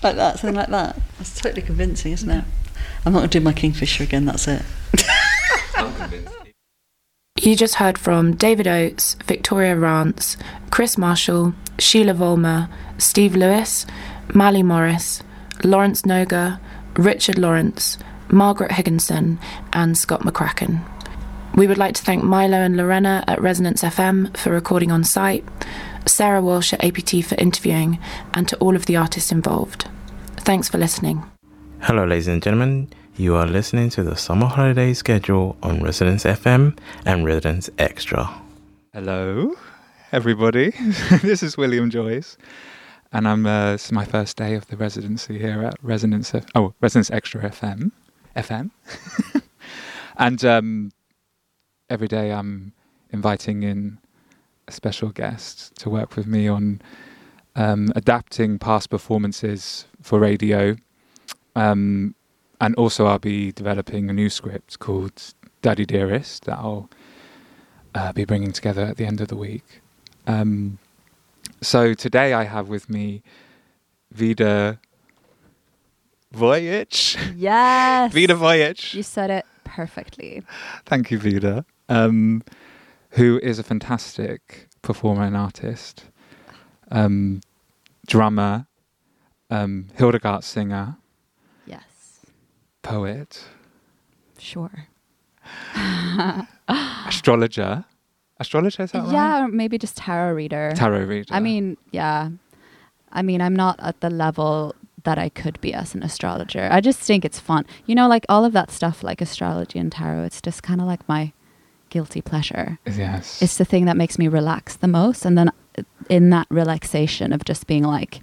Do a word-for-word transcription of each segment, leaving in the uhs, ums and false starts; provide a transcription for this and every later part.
Like that, something like that. That's totally convincing, isn't it? I'm not going to do my Kingfisher again, that's it. I'm convinced. You just heard from David Oates, Victoria Rance, Chris Marshall, Sheila Volmer, Steve Lewis, Mally Morris, Lawrence Noga, Richard Lawrence, Margaret Higginson and Scott McCracken. We would like to thank Milo and Lorena at Resonance F M for recording on site, Sarah Walsh at A P T for interviewing, and to all of the artists involved. Thanks for listening. Hello, ladies and gentlemen. You are listening to the Summer Holiday Schedule on Resonance F M and Resonance Extra. Hello, everybody. This is William Joyce, and I'm. Uh, this is my first day of the residency here at Resonance. F- oh, Resonance Extra F M, F M, and um, every day I'm inviting in a special guest to work with me on um, adapting past performances for radio. Um, And also I'll be developing a new script called Daddy Dearest that I'll uh, be bringing together at the end of the week. Um, so today I have with me Vida Vojic. Yes. Vida Vojic. You said it perfectly. Thank you, Vida. Um, who is a fantastic performer and artist, um, drummer, um, Hildegard singer. Poet. Sure. Astrologer. Astrologer, is that right? Yeah, or maybe just tarot reader. Tarot reader. I mean, yeah. I mean, I'm not at the level that I could be as an astrologer. I just think it's fun. You know, like all of that stuff, like astrology and tarot, it's just kind of like my guilty pleasure. Yes. It's the thing that makes me relax the most. And then in that relaxation of just being like,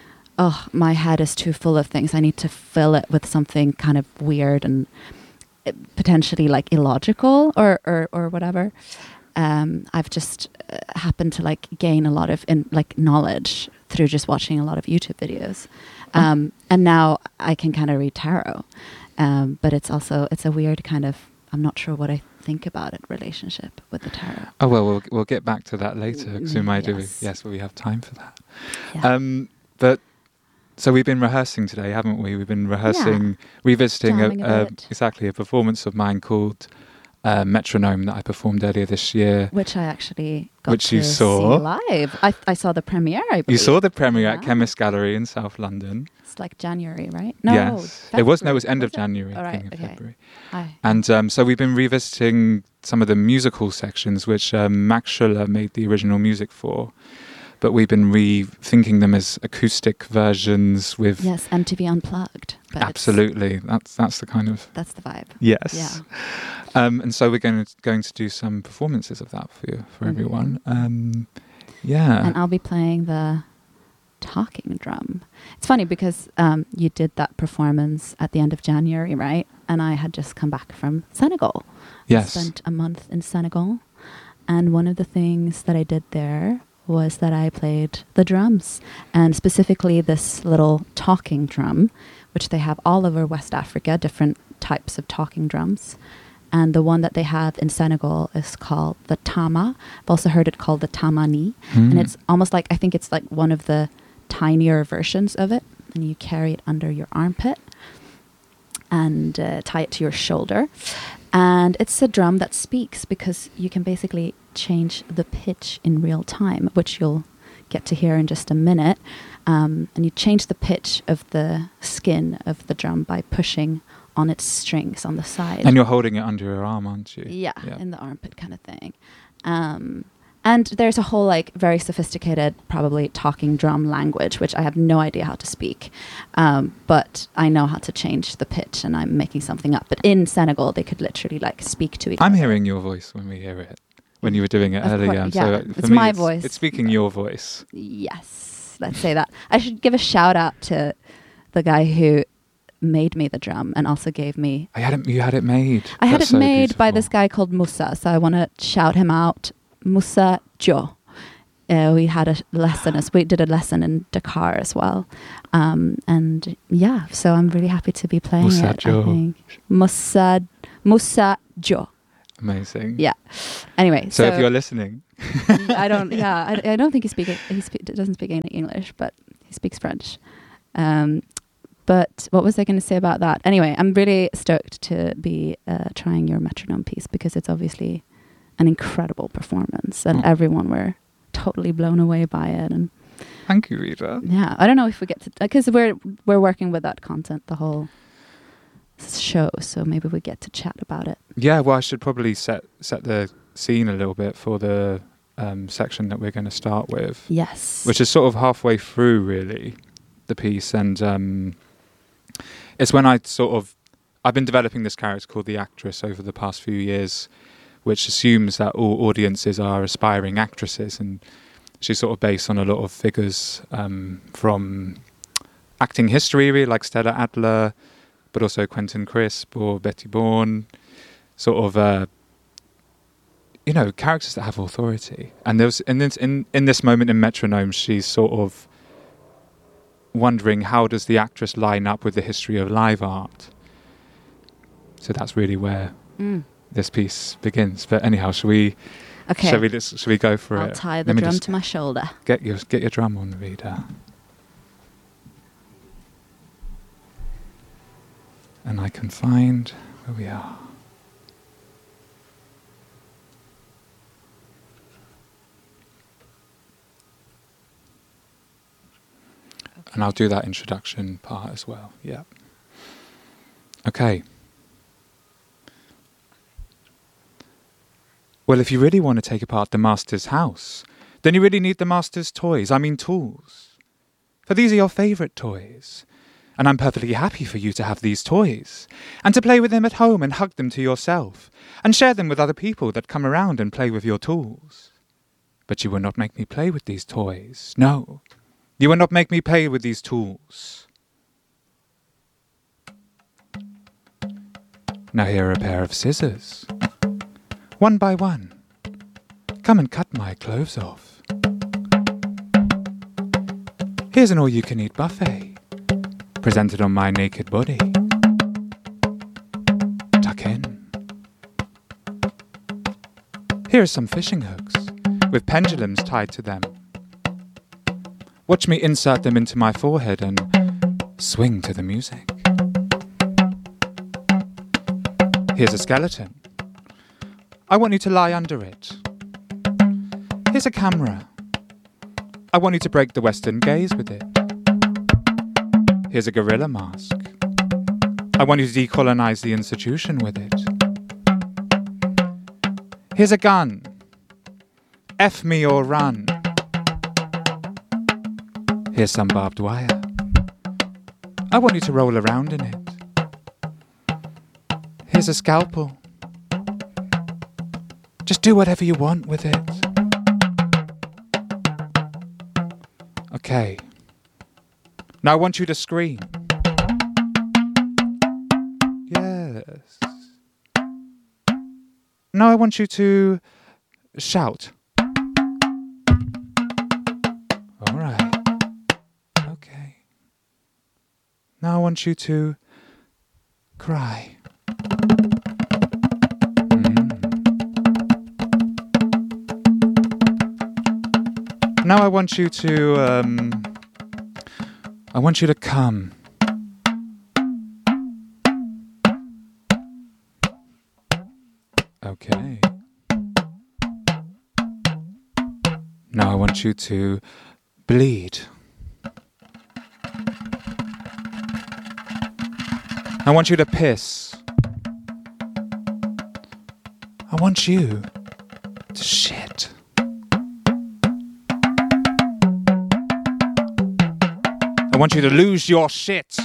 oh, my head is too full of things. I need to fill it with something kind of weird and potentially like illogical or, or, or whatever. Um, I've just uh, happened to like gain a lot of in, like knowledge through just watching a lot of YouTube videos. Um, oh. And now I can kind of read tarot. Um, but it's also, it's a weird kind of, I'm not sure what I think about it, relationship with the tarot. Oh, well, we'll, we'll get back to that later because we might yes. do, yes, we have time for that. Yeah. Um, but So we've been rehearsing today, haven't we? We've been rehearsing, yeah. revisiting a, a, a exactly a performance of mine called uh, Metronome that I performed earlier this year. Which I actually got which to you saw. see live. I, I saw the premiere, I believe. You saw the premiere yeah. at Chemist Gallery in South London. It's like January, right? No, yes. It was, no, it was end was of January, All right, beginning of okay. February. Aye. And um, so we've been revisiting some of the musical sections, which um, Max Schuller made the original music for. But we've been rethinking them as acoustic versions with... Yes, M T V Unplugged. But absolutely. That's that's the kind of... That's the vibe. Yes. Yeah. Um, and so we're going to, going to do some performances of that for you, for mm-hmm. everyone. Um, yeah. And I'll be playing the talking drum. It's funny because um, you did that performance at the end of January, right? And I had just come back from Senegal. Yes. I spent a month in Senegal. And one of the things that I did there was that I played the drums, and specifically this little talking drum, which they have all over West Africa, different types of talking drums. And the one that they have in Senegal is called the tama. I've also heard it called the tamani. Mm. And it's almost like, I think it's like one of the tinier versions of it. And you carry it under your armpit and uh, tie it to your shoulder. And it's a drum that speaks because you can basically change the pitch in real time, which you'll get to hear in just a minute. Um, and you change the pitch of the skin of the drum by pushing on its strings on the side. And you're holding it under your arm, aren't you? Yeah, yeah. In the armpit kind of thing. Um, and there's a whole like very sophisticated, probably talking drum language, which I have no idea how to speak. Um, but I know how to change the pitch, and I'm making something up. But in Senegal, they could literally like speak to each I'm other. I'm hearing your voice when we hear it, when you were doing it of earlier. Course, so yeah, for it's me, my it's, voice. It's speaking yeah. your voice. Yes, let's say that. I should give a shout out to the guy who made me the drum and also gave me... I had it, you had it made. I had That's it so made beautiful. by this guy called Musa, so I want to shout him out. Musa Jo. Uh, we had a lesson, as we did a lesson in Dakar as well. Um, and yeah, so I'm really happy to be playing Musa it, Jo. I think. Musa, Musa Jo. Amazing. Yeah. Anyway, so... So if you're listening... I don't, yeah, I, I don't think he, speak, he spe- doesn't speak any English, but he speaks French. Um, but what was I going to say about that? Anyway, I'm really stoked to be uh, trying your metronome piece because it's obviously an incredible performance, and Mm. everyone were totally blown away by it. And Thank you, Rita. yeah, I don't know if we get to, because we're we're working with that content the whole show, so maybe we get to chat about it. Yeah, well, I should probably set set the scene a little bit for the um, section that we're going to start with, Yes. which is sort of halfway through, really, the piece. And um, it's when I sort of... I've been developing this character called the Actress over the past few years, which assumes that all audiences are aspiring actresses. And she's sort of based on a lot of figures um, from acting history, really, like Stella Adler, but also Quentin Crisp or Betty Bourne, sort of, uh, you know, characters that have authority. And there's in this in, in this moment in Metronome, she's sort of wondering, how does the actress line up with the history of live art? So that's really where Mm. this piece begins. But anyhow, shall we? Okay. Shall we? let's- Shall we go for I'll it? tie the Let me drum just to my shoulder. Get your get your drum on, Rita. And I can find where we are. And I'll do that introduction part as well. Yeah. Okay. Well, if you really want to take apart the master's house, then you really need the master's toys. I mean tools. For these are your favourite toys. And I'm perfectly happy for you to have these toys, and to play with them at home and hug them to yourself, and share them with other people that come around and play with your tools. But you will not make me play with these toys. No, you will not make me play with these tools. Now here are a pair of scissors. One by one. Come and cut my clothes off. Here's an all-you-can-eat buffet. Presented on my naked body. Tuck in. Here are some fishing hooks, with pendulums tied to them. Watch me insert them into my forehead and swing to the music. Here's a skeleton. I want you to lie under it. Here's a camera. I want you to break the Western gaze with it. Here's a gorilla mask. I want you to decolonize the institution with it. Here's a gun. F me or run. Here's some barbed wire. I want you to roll around in it. Here's a scalpel. Just do whatever you want with it. Okay. Now I want you to scream. Yes. Now I want you to shout. All right. Okay. Now I want you to cry. Mm. Now I want you to um I want you to come. Okay. Now I want you to bleed. I want you to piss. I want you to shit. I want you to lose your shit.